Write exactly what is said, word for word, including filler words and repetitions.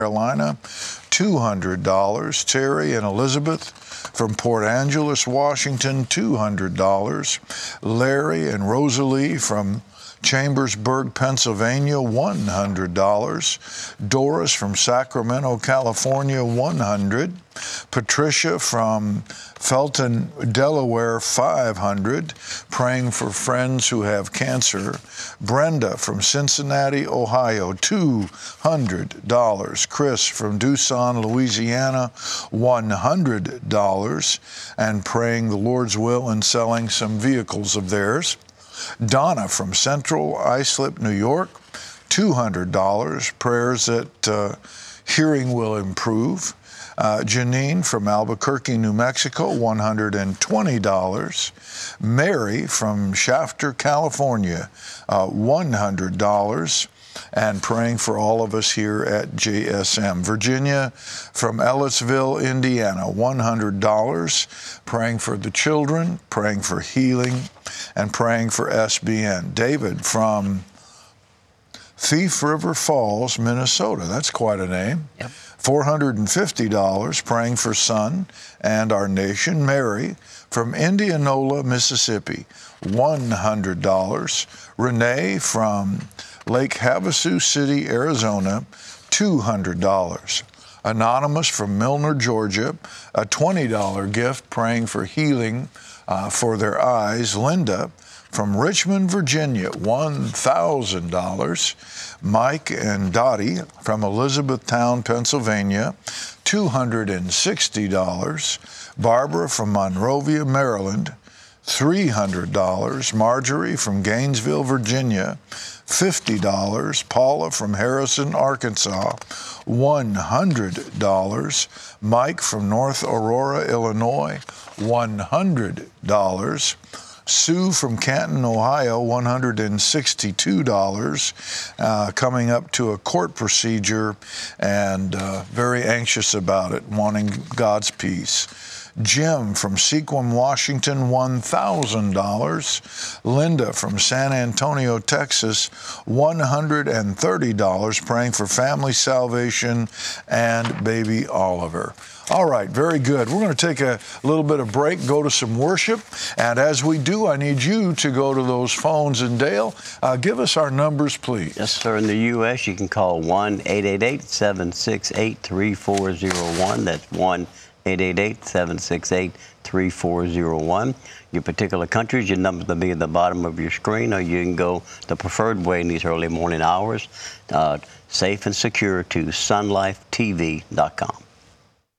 Carolina, two hundred dollars. Terry and Elizabeth from Port Angeles, Washington, two hundred dollars. Larry and Rosalie from Chambersburg, Pennsylvania, one hundred dollars. Doris from Sacramento, California, one hundred dollars. Patricia from Felton, Delaware, five hundred dollars. Praying for friends who have cancer. Brenda from Cincinnati, Ohio, two hundred dollars. Chris from Tucson, Louisiana, one hundred dollars. And praying the Lord's will in selling some vehicles of theirs. Donna from Central Islip, New York, two hundred dollars. Prayers that uh, hearing will improve. Uh, Janine from Albuquerque, New Mexico, one hundred twenty dollars. Mary from Shafter, California, uh, one hundred dollars. And praying for all of us here at J S M. Virginia from Ellisville, Indiana, one hundred dollars. Praying for the children, praying for healing, and praying for S B N. David from Thief River Falls, Minnesota. That's quite a name. Yep. four hundred fifty dollars, praying for son and our nation. Mary from Indianola, Mississippi, one hundred dollars. Renee from Lake Havasu City, Arizona, two hundred dollars. Anonymous from Milner, Georgia, a twenty dollar gift, praying for healing uh, for their eyes. Linda from Richmond, Virginia, one thousand dollars. Mike and Dottie from Elizabethtown, Pennsylvania, two hundred sixty dollars. Barbara from Monrovia, Maryland, three hundred dollars. Marjorie from Gainesville, Virginia, fifty dollars. Paula from Harrison, Arkansas, one hundred dollars. Mike from North Aurora, Illinois, one hundred dollars. Sue from Canton, Ohio, one hundred sixty-two dollars, uh, coming up to a court procedure and uh, very anxious about it, wanting God's peace. Jim from Sequim, Washington, one thousand dollars. Linda from San Antonio, Texas, one hundred thirty dollars, praying for family salvation and baby Oliver. All right, very good. We're going to take a little bit of break, go to some worship, and as we do, I need you to go to those phones. And Dale, uh, give us our numbers, please. Yes, sir. In the U S, you can call one eight eight eight, seven six eight, three four zero one. That's one eight eight eight, seven six eight, three four zero one. Your particular countries, your numbers will be at the bottom of your screen, or you can go the preferred way in these early morning hours, uh, safe and secure, to sun life T V dot com.